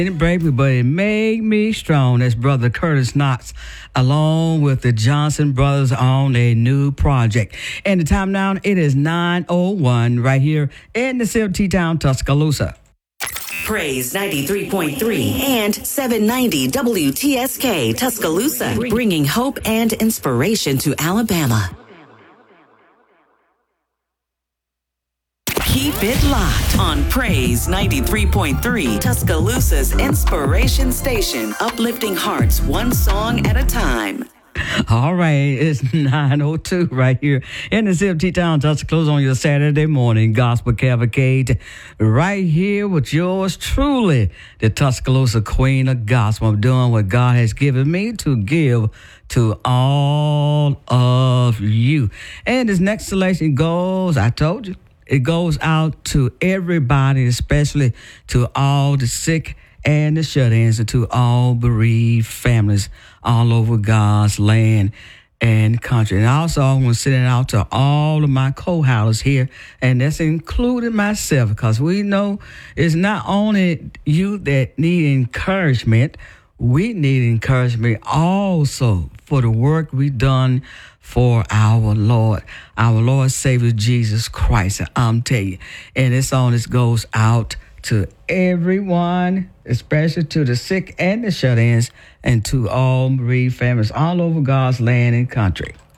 Didn't break me, but it made me strong. That's Brother Curtis Knox, along with the Johnson Brothers on a new project. And the time now, it is 9:01 right here in the city of T-Town, Tuscaloosa. Praise 93.3 and 790 WTSK Tuscaloosa, bringing hope and inspiration to Alabama. Keep it locked on Praise 93.3, Tuscaloosa's inspiration station, uplifting hearts one song at a time. All right, it's 9:02 right here in the city of T-Town, Tuscaloosa on your Saturday morning gospel cavalcade. Right here with yours truly, the Tuscaloosa Queen of Gospel. I'm doing what God has given me to give to all of you. And this next selection goes, I told you, it goes out to everybody, especially to all the sick and the shut-ins, and to all bereaved families all over God's land and country. And also, I want to send it out to all of my co-holders here, and that's including myself, because we know it's not only you that need encouragement, we need encouragement also for the work we've done for our Lord Savior Jesus Christ. I'm telling you, and this song goes out to everyone, especially to the sick and the shut-ins, and to all bereaved families all over God's land and country.